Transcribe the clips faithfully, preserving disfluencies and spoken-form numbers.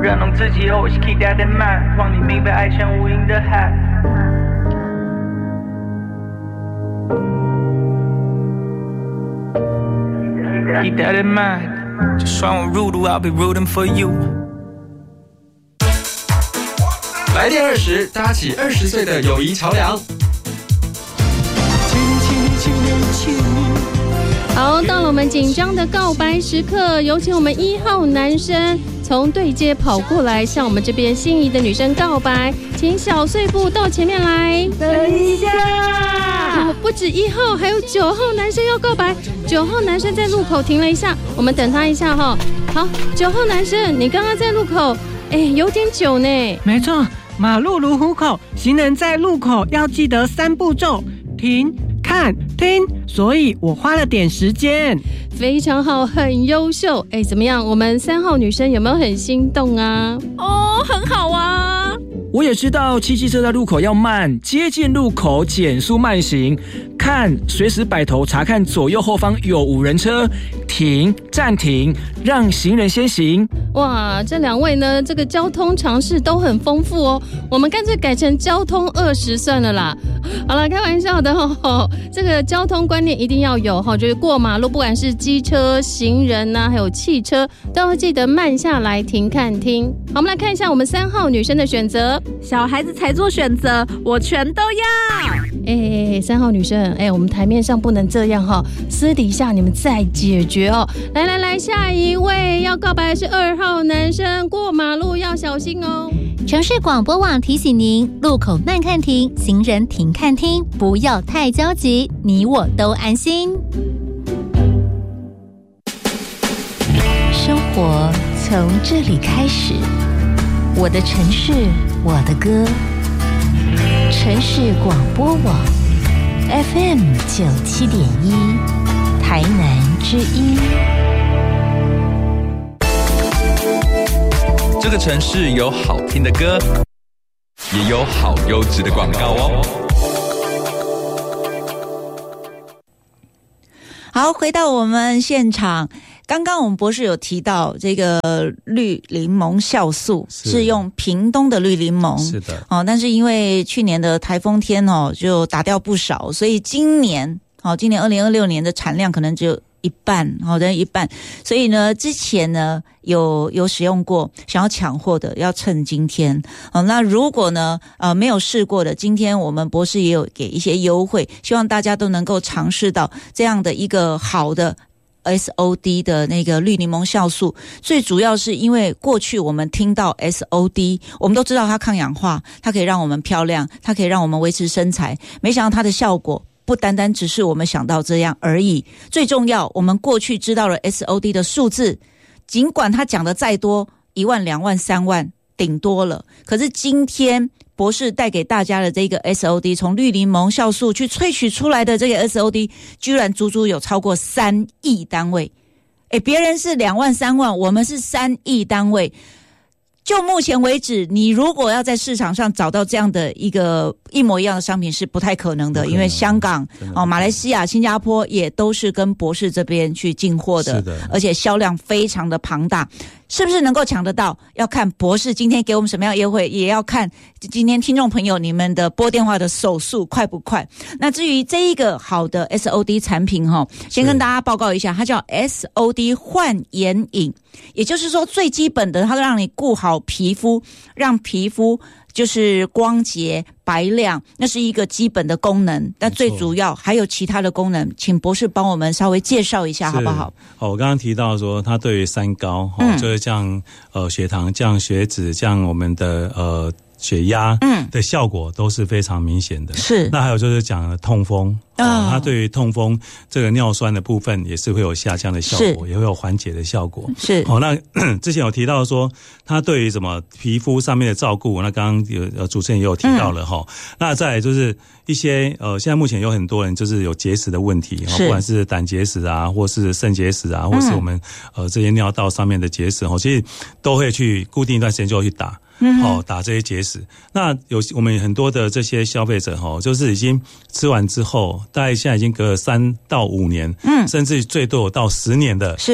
认同自己后，是 keep that in mind， 让你明白爱像无垠的海。Keep that in mind， 就算我 rude I'll be rooting for you。 来电二十，搭起二十岁的友谊桥梁。 好，到了我们紧张的告白时刻，有请我们一号男生从对街跑过来，向我们这边心仪的女生告白，请小碎步到前面来。 等一下， 哦、不止一号，还有九号男生要告白。九号男生在路口停了一下，我们等他一下哈。好，九号男生，你刚刚在路口，哎，有点久呢。 没错，马路如虎口，行人在路口要记得三步骤：停、看、听。所以我花了点时间。 非常好，很优秀。哎，怎么样？我们三号女生有没有很心动啊？ 哦，很好啊。 我也知道骑机车在路口要慢，接近路口减速慢行，看随时摆头查看左右后方有无人车，停暂停，让行人先行。 哇，这两位呢，这个交通常识都很丰富哦。我们干脆改成交通二十算了啦。好了，开玩笑的哦。这个交通观念一定要有哈，就是过马路，不管是机车、行人啊，还有汽车，都要记得慢下来停看听。好，我们来看一下我们三号女生的选择。 小孩子才做选择，我全都要。 哎，三号女生，哎，我们台面上不能这样哈，私底下你们再解决哦。来来来，下一位要告白的是二号男生，过马路要小心哦。 城市广播网提醒您：路口慢看停，行人停看听，不要太焦急，你我都安心。生活从这里开始，我的城市，我的歌。城市广播网 F M 九七点一，台南之音。 这个城市有好听的歌，也有好优质的广告哦。 好，回到我们现场。刚刚我们博士有提到这个绿柠檬酵素 是, 是用屏东的绿柠檬， 是的哦，但是因为去年的台风天哦，就打掉不少，所以今年哦，今年二零二六年的产量可能只有一半，好的一半，所以呢，之前呢有有使用过，想要抢货的要趁今天。哦，那如果呢呃没有试过的，今天我们博士也有给一些优惠，希望大家都能够尝试到这样的一个好的。S O D 的那个绿柠檬酵素，最主要是因为过去我们听到 S O D， 我们都知道它抗氧化，它可以让我们漂亮，它可以让我们维持身材，没想到它的效果不单单只是我们想到这样而已。最重要，我们过去知道了 S O D 的数字，尽管它讲的再多，一万、两万、三万顶多了，可是今天博士带给大家的这个 S O D， 从绿柠檬酵素去萃取出来的这个 S O D， 居然足足有超过三亿单位。诶，别人是两万、三万，我们是三亿单位。就目前为止，你如果要在市场上找到这样的一个一模一样的商品是不太可能的，可能因为香港、哦、马来西亚、新加坡也都是跟博士这边去进货 的, 的，而且销量非常的庞大。是不是能够抢得到？要看博士今天给我们什么样的优惠，也要看今天听众朋友你们的拨电话的手速快不快。那至于这一个好的 S O D 产品哈，先跟大家报告一下，它叫 S O D 焕颜饮，也就是说最基本的，它让你顾好皮肤，让皮肤就是光洁白亮，那是一个基本的功能。那最主要还有其他的功能，请博士帮我们稍微介绍一下好不好？ 好，我刚刚提到说它对于三高、嗯、就是降呃血糖、降血脂、降我们的呃血压的效果都是非常明显的。是。那还有就是讲痛风。哦，它对于痛风这个尿酸的部分也是会有下降的效果，也会有缓解的效果。是。好，那之前有提到说，它对于什么皮肤上面的照顾，那刚刚有呃主持人也有提到了哈、嗯。那再来就是一些呃，现在目前有很多人就是有结石的问题，不管是胆结石啊，或是肾结石啊，或是我们、嗯、呃这些尿道上面的结石哦，其实都会去固定一段时间就会去打。嗯，哦，打这些结石。那有我们很多的这些消费者哈，就是已经吃完之后，大概现在已经隔了三到五年，嗯，甚至最多有到十年的，是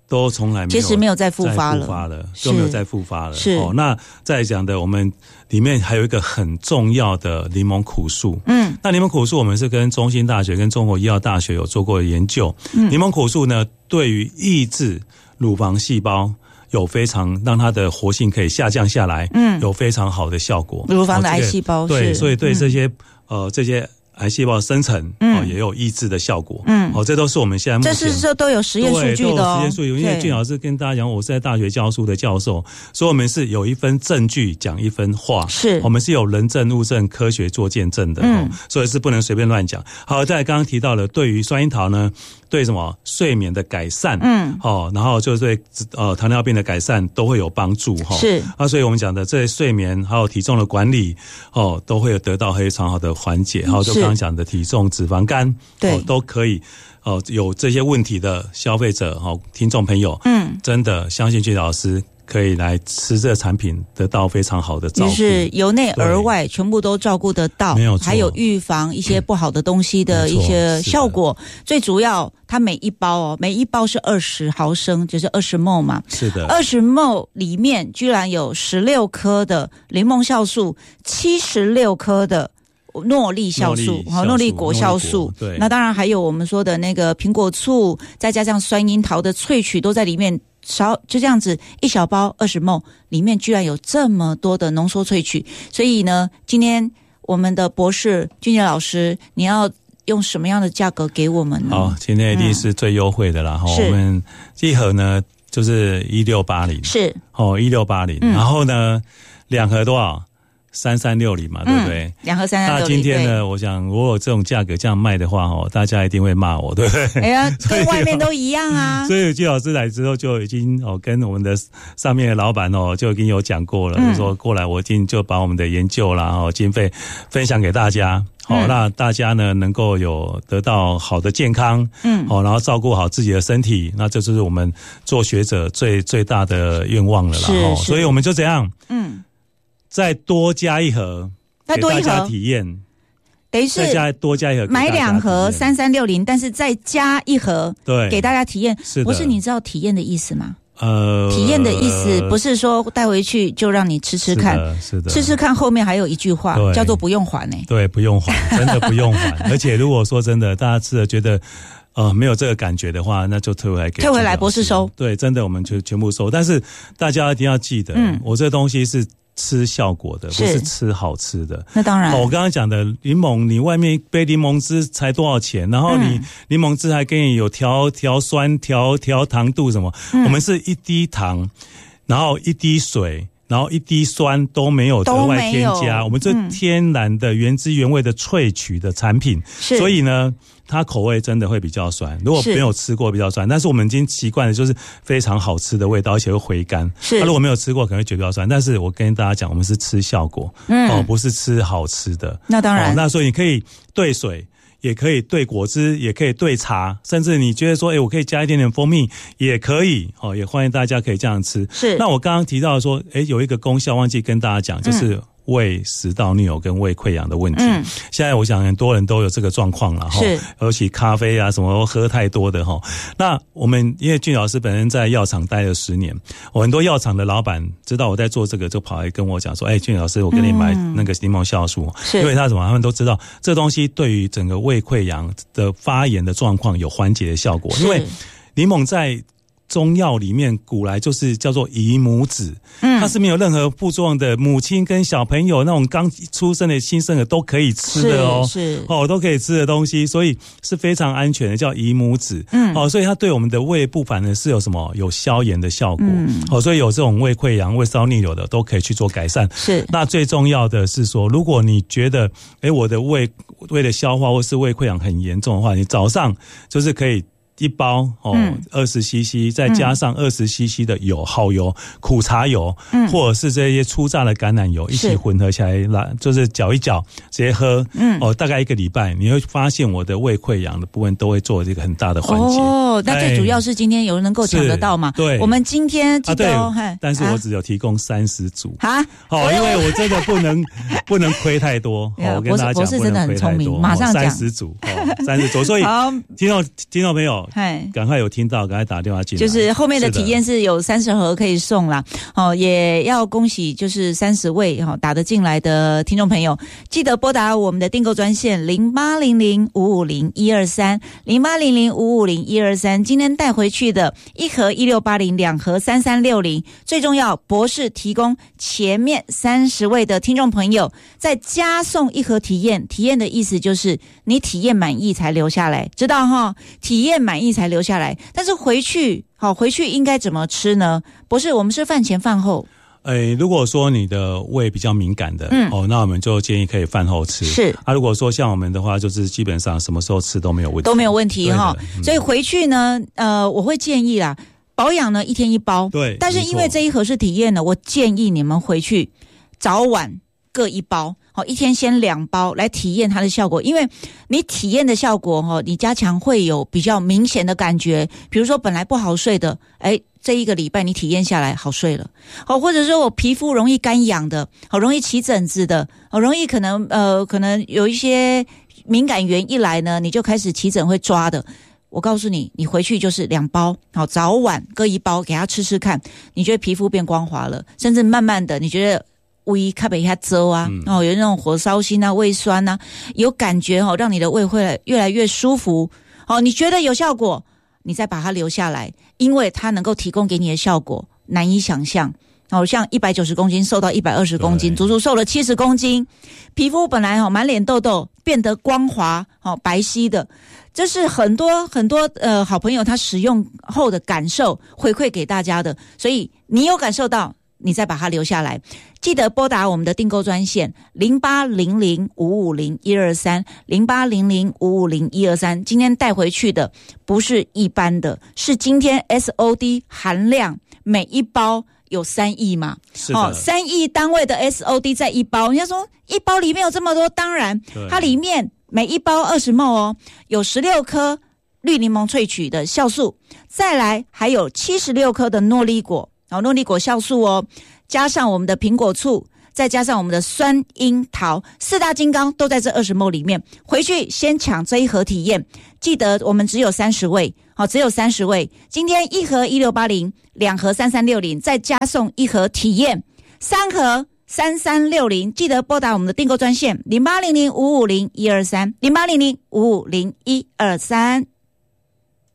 都从来没有， 其实没有再复发了， 复发了就没有再复发了。 是哦，那再讲的，我们里面还有一个很重要的柠檬苦素。嗯，那柠檬苦素我们是跟中兴大学跟中国医药大学有做过研究。嗯，柠檬苦素呢，对于抑制乳房细胞有非常让它的活性可以下降下来，嗯，有非常好的效果。 乳房的癌细胞、 哦这个、对，所以对这些、嗯、呃这些。癌细胞生成、嗯、哦，也有抑制的效果。嗯，哦，这都是我们现在目前这是说都有实验数据的哦。 实验数据，因为俊老师跟大家讲，我是在大学教书的教授，所以我们是有一分证据讲一分话， 是我们是有人证物证科学做见证的。嗯、哦，所以是不能随便乱讲。好，再来刚刚提到了，对于酸樱桃呢，对什么睡眠的改善，嗯，哦，然后就对呃糖尿病的改善都会有帮助哈。 是啊，所以我们讲的这些睡眠还有体重的管理，哦，都会有得到非常好的缓解。好，就刚刚讲的体重。脂肪肝对、 哦、都可以哦，有这些问题的消费者哦，听众朋友，嗯，真的相信俊老师可以来吃这个产品，得到非常好的照顾， 就是由内而外全部都照顾得到， 没有错， 还有预防一些不好的东西的一些效果。最主要，它每一包哦，每一包是二十毫升，就是二十 ml 嘛， 是的， 二十 ml 里面居然有十六颗的柠檬酵素，七十六颗的。诺丽酵素，好，诺丽果酵素， 对， 那当然还有我们说的那个苹果醋，再加上酸樱桃的萃取都在里面，少就这样子一小包二十 ml， 里面居然有这么多的浓缩萃取，所以呢，今天我们的博士俊杰老师，你要用什么样的价格给我们呢？ 好，今天一定是最优惠的啦，嗯、我们一盒呢就是一六八零， 是哦一六八零，然后呢两盒多少？三三六零嘛，对不对？ 两盒三三六零。 那今天呢，我想如果这种价格这样卖的话，哦，大家一定会骂我，对不对？ 哎呀，跟外面都一样啊。 所以季老师来之后就已经哦，跟我们的上面的老板哦，就已经有讲过了，嗯、就说过来我已经就把我们的研究啦哦经费分享给大家。好、哦，那大家呢能够有得到好的健康，嗯，好、哦，然后照顾好自己的身体，那这就是我们做学者最最大的愿望了啦。 是， 哦、所以我们就这样，嗯。再多加一盒， 再多一盒给大家体验， 等于是再加多加一盒， 买两盒三三六零，但是再加一盒， 对， 给大家体验。 是的， 不是你知道体验的意思吗？ 呃， 体验的意思不是说带回去就让你吃吃看， 是的，是的， 吃吃看后面还有一句话叫做不用还呢、欸。 对，不用还，真的不用还。而且如果说真的，大家吃了觉得。呃，没有这个感觉的话，那就退回来给退回来博士收。 对，真的我们就全部收。但是大家一定要记得，嗯，我这东西是吃效果的，不是吃好吃的。 那当然， 哦、我刚刚讲的柠檬，你外面一杯柠檬汁才多少钱？然后你柠檬汁还给你有调调酸、调调糖度什么？嗯、我们是一滴糖，然后一滴水。然后一滴酸都没有额外添加，我们这天然的原汁原味的萃取的产品， 是所以呢，它口味真的会比较酸。如果没有吃过比较酸，但是我们已经习惯了，就是非常好吃的味道，而且会回甘。 是， 如果没有吃过，可能会觉得比较酸。但是我跟大家讲，我们是吃效果，嗯，哦，不是吃好吃的。 那当然， 哦、那所以你可以兑水。也可以兑果汁，也可以兑茶，甚至你觉得说，哎，我可以加一点点蜂蜜，也可以，哦，也欢迎大家可以这样吃。 是。那我刚刚提到说，哎，有一个功效忘记跟大家讲，就是胃食道逆流跟胃溃疡的问题。嗯。现在我想很多人都有这个状况了， 是。 尤其咖啡啊什么喝太多的哈。那我们因为俊老师本身在药厂待了十年，我很多药厂的老板知道我在做这个，就跑来跟我讲说，哎，俊老师，我给你买那个柠檬酵素， 是、嗯。 因为他什么，他们都知道这东西对于整个胃溃疡的发炎的状况有缓解的效果，因为柠檬在中药里面古来就是叫做姨母子，嗯，它是没有任何副作用的，母亲跟小朋友那种刚出生的新生儿都可以吃的哦， 是, 是哦，都可以吃的东西，所以是非常安全的，叫姨母子，嗯，哦，所以它对我们的胃部反而是有什么有消炎的效果，嗯，哦，所以有这种胃溃疡、胃食道逆流的都可以去做改善。 是，那最重要的是说，如果你觉得，哎，我的胃胃的消化或是胃溃疡很严重的话，你早上就是可以。一包哦，二十 C C， 再加上二十 C C 的油，好油、苦茶油，嗯，或者是这些初榨的橄榄油一起混合起来，就是搅一搅，直接喝，嗯，哦，大概一个礼拜，你会发现我的胃溃疡的部分都会做这个很大的缓解。 哦，那最主要是今天有人能够抢得到嘛？ 对， 我们今天记得哦， 啊、但是我只有提供三十组啊， 哦，因为我真的不能不能亏太多，哦，我跟大家讲， 博士真的很聪明，马上讲三十组，哦，三十组，所以听众听众朋友。 好，赶快有听到，赶快打电话进来。 就是后面的体验是有三十盒可以送啦，哦，也要恭喜就是三十位哈、哦、打得进来的听众朋友，记得拨打我们的订购专线零八零零五五零一二三零八零零五五零一二三，今天带回去的一盒一六八零，两盒三三六零，最重要，博士提供前面三十位的听众朋友再加送一盒体验，体验的意思就是你体验满意才留下来，知道哈？体验满意才留下来，但是回去好回去应该怎么吃呢？不是，我们是饭前饭后。 诶，如果说你的胃比较敏感的，嗯，哦，那我们就建议可以饭后吃。是啊，如果说像我们的话，就是基本上什么时候吃都没有问题， 都没有问题哈、嗯。所以回去呢，呃，我会建议啦，保养呢一天一包，对。但是因为这一盒是体验的，我建议你们回去早晚各一包。好，一天先两包来体验它的效果，因为你体验的效果哈，你加强会有比较明显的感觉。比如说本来不好睡的，哎，这一个礼拜你体验下来好睡了。好，或者说我皮肤容易干痒的，好容易起疹子的，好容易可能呃可能有一些敏感源一来呢，你就开始起疹会抓的。我告诉你，你回去就是两包，好，早晚各一包，给它吃吃看，你觉得皮肤变光滑了，甚至慢慢的你觉得胃开不下粥啊、嗯哦，有那种火烧心啊、胃酸啊，有感觉哦，让你的胃会越来越舒服。哦，你觉得有效果，你再把它留下来，因为它能够提供给你的效果难以想象。哦，像一百九十公斤瘦到一百二十公斤，足足瘦了七十公斤，皮肤本来哦满脸痘痘变得光滑，哦白皙的，这是很多很多呃好朋友他使用后的感受回馈给大家的，所以你有感受到。你再把它留下来，记得拨打我们的订购专线零八零零五五零一二三零八零零五五零一二三。今天带回去的不是一般的，是今天 S O D 含量每一包有三亿嘛？是的，哦，三亿单位的 S O D 在一包。人家说一包里面有这么多，当然它里面每一包二十 毫升哦，有十六颗绿柠檬萃取的酵素，再来还有七十六颗的诺丽果。然后诺丽果酵素哦，加上我们的苹果醋，再加上我们的酸樱桃，四大金刚都在这二十 毫升里面。回去先抢这一盒体验，记得我们只有三十位，好，只有三十位。今天一盒一六八零，两盒三三六零，再加送一盒体验，三盒三三六零。记得拨打我们的订购专线零八零零五五零一二三零八零零五五零一二三。